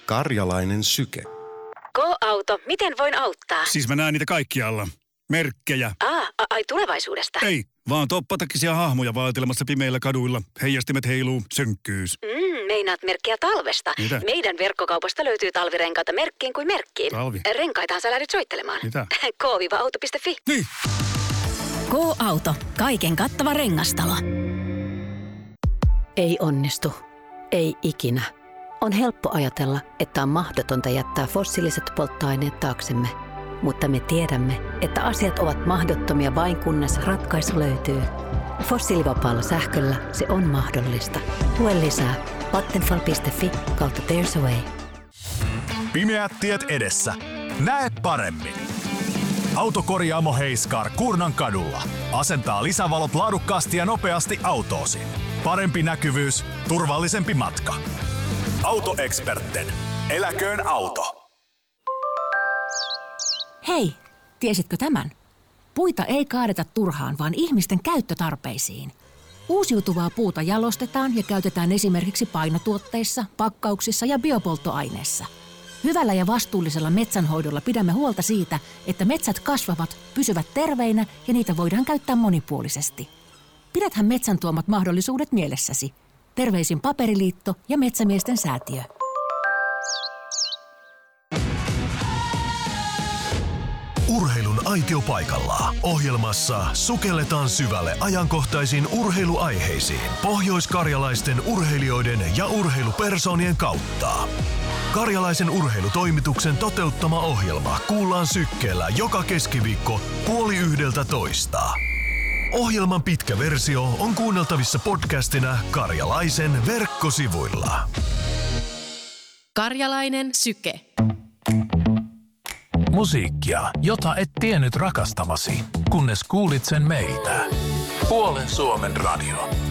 Karjalainen syke. K-auto, miten voin auttaa? Siis mä näen niitä kaikkialla. Merkkejä. Ai tulevaisuudesta? Ei, vaan toppatakkisia hahmoja vaeltelemassa pimeillä kaduilla. Heijastimet heiluu, synkkyys. Meinaat merkkiä talvesta. Mitä? Meidän verkkokaupasta löytyy talvirenkaita merkkiin kuin merkkiin. Talvi? Renkaitahan sä lähdet soittelemaan. Mitä? K-auto.fi. Niin. K-auto. Kaiken kattava rengastalo. Ei onnistu. Ei ikinä. On helppo ajatella, että on mahdotonta jättää fossiiliset polttoaineet taaksemme. Mutta me tiedämme, että asiat ovat mahdottomia vain kunnes ratkaisu löytyy. Fossiilivapaalla sähköllä se on mahdollista. Lue lisää vattenfall.fi/there's a way. Pimeät tiet edessä. Näe paremmin. Autokorjaamo Heiskar Kurnan kadulla. Asentaa lisävalot laadukkaasti ja nopeasti autoosi. Parempi näkyvyys, turvallisempi matka. Autoeksperten. Eläköön auto. Hei, tiesitkö tämän? Puita ei kaadeta turhaan, vaan ihmisten käyttötarpeisiin. Uusiutuvaa puuta jalostetaan ja käytetään esimerkiksi painotuotteissa, pakkauksissa ja biopolttoaineissa. Hyvällä ja vastuullisella metsänhoidolla pidämme huolta siitä, että metsät kasvavat, pysyvät terveinä ja niitä voidaan käyttää monipuolisesti. Pidäthän metsän tuomat mahdollisuudet mielessäsi. Terveisin Paperiliitto ja Metsämiesten säätiö. Urheilun aitiopaikalla. Ohjelmassa sukelletaan syvälle ajankohtaisiin urheiluaiheisiin pohjoiskarjalaisten urheilijoiden ja urheilupersoonien kautta. Karjalaisen urheilutoimituksen toteuttama ohjelma kuullaan sykkeellä joka keskiviikko 12:30. Ohjelman pitkä versio on kuunneltavissa podcastina Karjalaisen verkkosivuilla. Karjalainen syke. Musiikkia, jota et tiennyt rakastavasi, kunnes kuulit sen meiltä. Puolen Suomen radio.